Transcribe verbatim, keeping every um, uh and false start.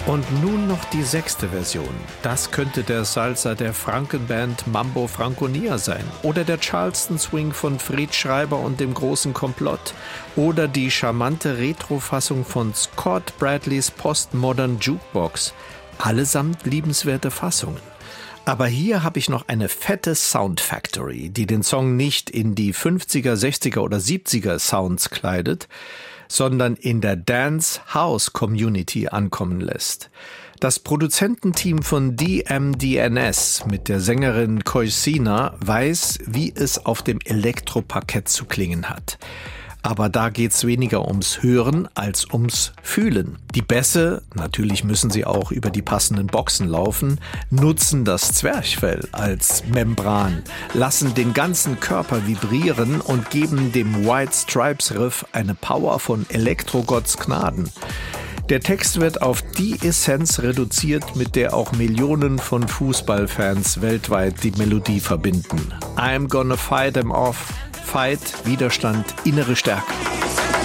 Und nun noch die sechste Version. Das könnte der Salsa der Frankenband Mambo Franconia sein. Oder der Charleston Swing von Fred Schreiber und dem großen Komplott. Oder die charmante Retro-Fassung von Scott Bradleys Postmodern Jukebox. Allesamt liebenswerte Fassungen. Aber hier habe ich noch eine fette Sound Factory, die den Song nicht in die fünfziger, sechziger oder siebziger Sounds kleidet, sondern in der Dance-House-Community ankommen lässt. Das Produzententeam von D M D N S mit der Sängerin Koisina weiß, wie es auf dem Elektroparkett zu klingen hat. Aber da geht's weniger ums Hören als ums Fühlen. Die Bässe, natürlich müssen sie auch über die passenden Boxen laufen, nutzen das Zwerchfell als Membran, lassen den ganzen Körper vibrieren und geben dem White Stripes Riff eine Power von Elektrogotts Gnaden. Der Text wird auf die Essenz reduziert, mit der auch Millionen von Fußballfans weltweit die Melodie verbinden. I'm gonna fight them off. Fight, Widerstand, innere Stärke.